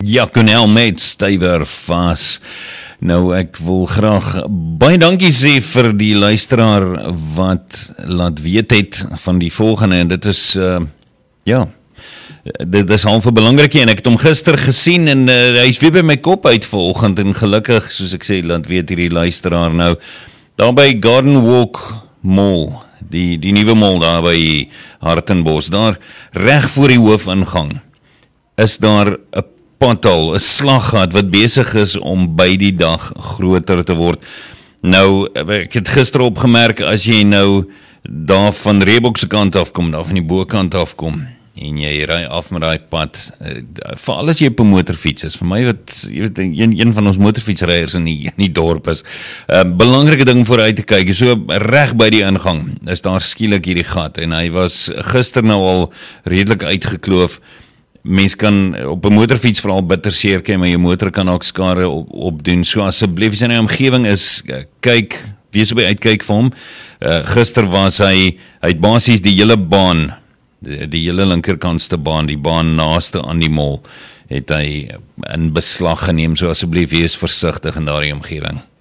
Ja, Cornel met stywer vas. Nou, ek wil graag baie dankie sê vir die luisteraar wat laat weet het van die volgende, en dit is, dit is half 'n belangrike, en ek het hom gister gesien, en hy is weer by my kop uit vanoggend, en gelukkig, soos ek sê, laat weet hierdie luisteraar nou, daar by Garden Walk Mall, die nuwe mall daar by Hartenbos, daar reg voor die hoofingang, is daar 'n pothole, 'n slaggat wat besig is om by die dag groter te word. Nou, ek het gister opgemerk, as jy nou daar van Reebok se kant afkom, daar van die bokant afkom, en jy ry af met daai pad, veral as jy op 'n motorfiets is, vir my wat, jy weet, een van ons motorfietsryers in die dorp is, belangrike ding vooruit te kyk, so reg by die ingang, is daar skielik hierdie gat, en hy was gister nou al redelik uitgekloof. Mens kan op 'n motorfiets veral bitter seer kry, maar jou motor kan ook skade opdoen, so asseblief as jy in die omgewing is, kyk, wees op die uitkyk vir hom. Gister was hy het basies die hele baan, die hele linkerkantste baan, die baan naaste aan die mall, het hy in beslag geneem, so asseblief wees versigtig in daardie omgewing.